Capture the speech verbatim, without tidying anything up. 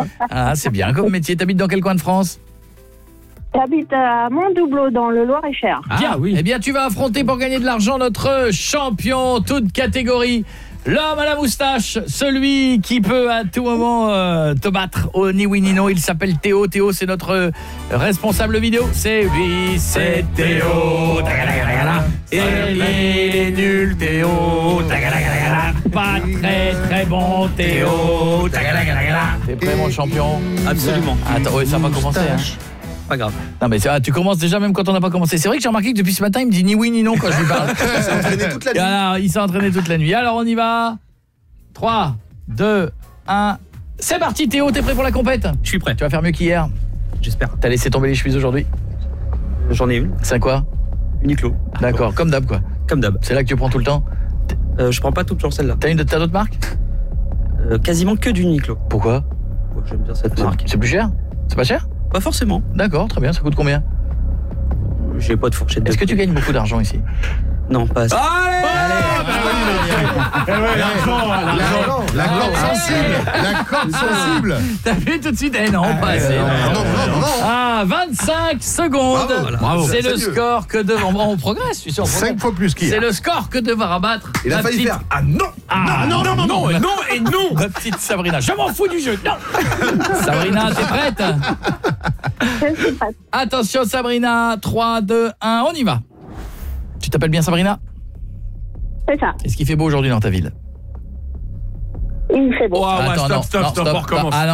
Ah, c'est bien comme métier. T'habites dans quel coin de France? J'habite à Montdoubleau dans le Loir-et-Cher. Ah, bien, oui. Eh bien, tu vas affronter pour gagner de l'argent notre champion, toute catégorie. L'homme à la moustache, celui qui peut à tout moment euh, te battre au ni oui ni non. Il s'appelle Théo. Théo, c'est notre euh, responsable vidéo. C'est lui, c'est Théo. Et il est nul, Théo. Pas très très bon, Théo. T'es prêt, mon champion? Absolument. Attends, oui, ça va commencer. Hein. Pas grave. Non mais ça, tu commences déjà même quand on n'a pas commencé. C'est vrai que j'ai remarqué que depuis ce matin, il me dit ni oui ni non quand je lui parle. Il s'est entraîné toute la nuit. Alors, il s'est entraîné toute la nuit. Alors on y va. trois, deux, un. C'est parti Théo, t'es prêt pour la compète? Je suis prêt. Tu vas faire mieux qu'hier. J'espère. T'as laissé tomber les chemises aujourd'hui? J'en ai une. C'est quoi? Uniqlo. D'accord, comme d'hab quoi. Comme d'hab. C'est là que tu prends tout le temps? Euh, je prends pas toujours celle-là. T'as une de t'as d'autres marques? Euh, quasiment que du Uniqlo. Pourquoi? Ouais, j'aime bien cette marque. C'est plus cher? C'est pas cher? Pas forcément. D'accord, très bien, ça coûte combien? J'ai pas de fourchette. Est-ce que tu gagnes beaucoup d'argent ici? Non, pas assez. Allez, L'argent, l'argent, la corde sensible, la corde sensible. T'as vu tout de suite? Eh non, pas assez. Non, non, non, non. Ah, vingt-cinq secondes. Bravo, bravo. C'est le C'est mieux. score que devant. On progresse, tu sais, on progresse. Cinq fois plus qu'hier. C'est le score que devra rabattre. Il a ma failli petite- faire ah non, Ah, non, non, non, non, ma- non et non. Ma petite Sabrina, je m'en fous du jeu. Non. Sabrina, t'es prête? Je suis prête. Attention Sabrina, trois, deux, un, on y va. Tu t'appelles bien Sabrina? C'est ça. Est-ce qu'il fait beau aujourd'hui dans ta ville? Il fait beau. Oh, ouais, Attends, stop, non, stop, non, stop, on recommence. Ah, non.